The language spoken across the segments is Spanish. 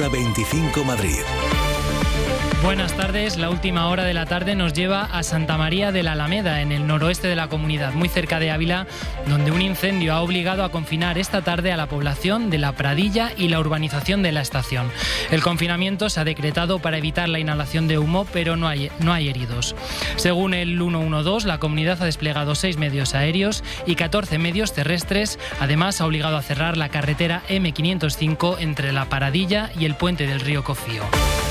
Hora 25 Madrid. Buenas tardes. La última hora de la tarde nos lleva a Santa María de la Alameda, en el noroeste de la comunidad, muy cerca de Ávila, donde un incendio ha obligado a confinar esta tarde a la población de La Pradilla y la urbanización de La Estación. El confinamiento se ha decretado para evitar la inhalación de humo, pero no hay heridos. Según el 112, la comunidad ha desplegado 6 medios aéreos y 14 medios terrestres. Además, ha obligado a cerrar la carretera M505 entre La Pradilla y el puente del río Cofío.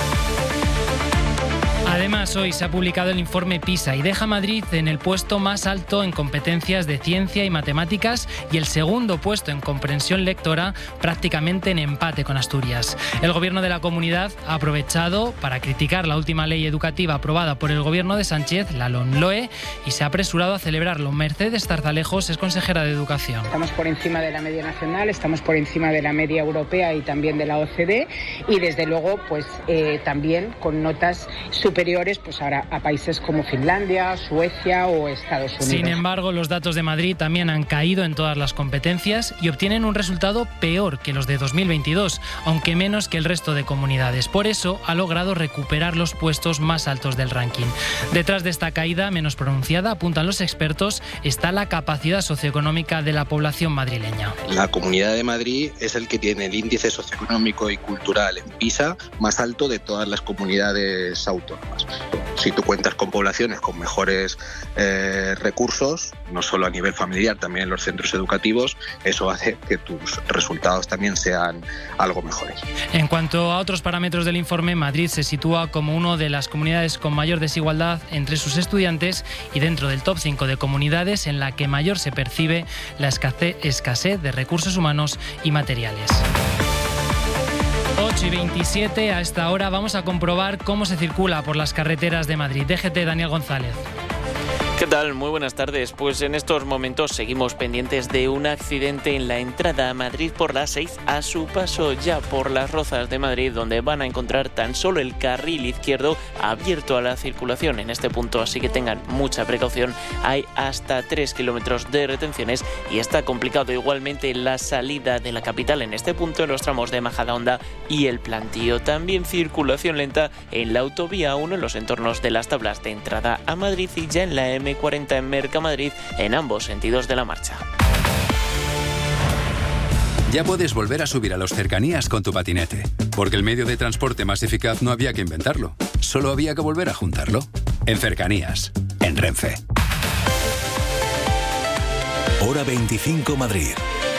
Además, hoy se ha publicado el informe PISA y deja a Madrid en el puesto más alto en competencias de ciencia y matemáticas y el segundo puesto en comprensión lectora, prácticamente en empate con Asturias. El gobierno de la comunidad ha aprovechado para criticar la última ley educativa aprobada por el gobierno de Sánchez, la LOMLOE, y se ha apresurado a celebrarlo. Mercedes Tarzalejos es consejera de Educación. Estamos por encima de la media nacional, estamos por encima de la media europea y también de la OCDE, y desde luego también con notas superiores ahora a países como Finlandia, Suecia o Estados Unidos. Sin embargo, los datos de Madrid también han caído en todas las competencias y obtienen un resultado peor que los de 2022, aunque menos que el resto de comunidades. Por eso ha logrado recuperar los puestos más altos del ranking. Detrás de esta caída menos pronunciada, apuntan los expertos, está la capacidad socioeconómica de la población madrileña. La Comunidad de Madrid es el que tiene el índice socioeconómico y cultural en PISA más alto de todas las comunidades autónomas. Si tú cuentas con poblaciones con mejores recursos, no solo a nivel familiar, también en los centros educativos, eso hace que tus resultados también sean algo mejores. En cuanto a otros parámetros del informe, Madrid se sitúa como una de las comunidades con mayor desigualdad entre sus estudiantes y dentro del top 5 de comunidades en la que mayor se percibe la escasez de recursos humanos y materiales. 8:27, a esta hora vamos a comprobar cómo se circula por las carreteras de Madrid. DGT, Daniel González. ¿Qué tal? Muy buenas tardes. Pues en estos momentos seguimos pendientes de un accidente en la entrada a Madrid por la 6 a su paso ya por las Rozas de Madrid, donde van a encontrar tan solo el carril izquierdo abierto a la circulación en este punto, así que tengan mucha precaución. Hay hasta 3 kilómetros de retenciones y está complicado igualmente la salida de la capital en este punto en los tramos de Majadahonda y El Plantío. También circulación lenta en la autovía 1 en los entornos de las tablas de entrada a Madrid y ya en la M40 en Mercamadrid en ambos sentidos de la marcha. Ya puedes volver a subir a los cercanías con tu patinete, porque el medio de transporte más eficaz no había que inventarlo, solo había que volver a juntarlo. En Cercanías, en Renfe. Hora 25 Madrid.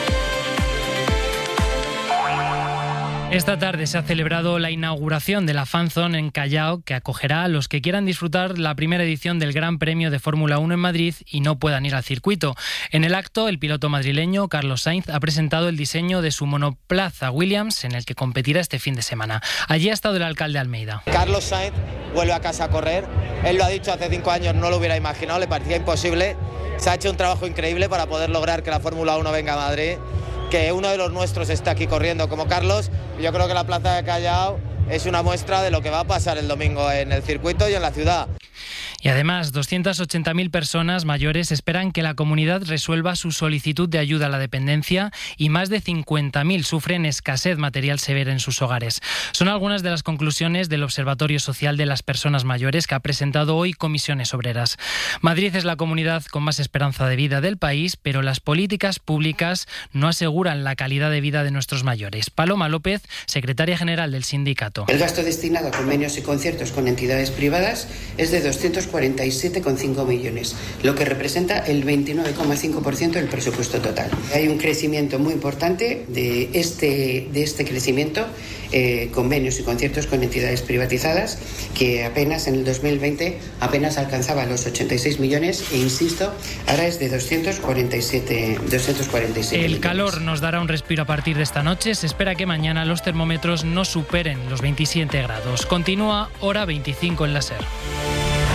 Esta tarde se ha celebrado la inauguración de la Fan Zone en Callao, que acogerá a los que quieran disfrutar la primera edición del Gran Premio de Fórmula 1 en Madrid y no puedan ir al circuito. En el acto, el piloto madrileño Carlos Sainz ha presentado el diseño de su monoplaza Williams, en el que competirá este fin de semana. Allí ha estado el alcalde Almeida. Carlos Sainz vuelve a casa a correr. Él lo ha dicho hace 5 años, no lo hubiera imaginado, le parecía imposible. Se ha hecho un trabajo increíble para poder lograr que la Fórmula 1 venga a Madrid, que uno de los nuestros esté aquí corriendo como Carlos. Yo creo que la plaza de Callao es una muestra de lo que va a pasar el domingo en el circuito y en la ciudad. Y además, 280.000 personas mayores esperan que la comunidad resuelva su solicitud de ayuda a la dependencia y más de 50.000 sufren escasez material severa en sus hogares. Son algunas de las conclusiones del Observatorio Social de las Personas Mayores que ha presentado hoy Comisiones Obreras. Madrid es la comunidad con más esperanza de vida del país, pero las políticas públicas no aseguran la calidad de vida de nuestros mayores. Paloma López, secretaria general del sindicato. El gasto destinado a convenios y conciertos con entidades privadas es de 247,5 millones, lo que representa el 29,5% del presupuesto total. Hay un crecimiento muy importante de este crecimiento, convenios y conciertos con entidades privatizadas, que apenas en el 2020 apenas alcanzaba los 86 millones e, insisto, ahora es de 247 El millones. calor nos dará un respiro a partir de esta noche. Se espera que mañana los termómetros no superen los 27 grados. Continúa Hora 25 en la SER.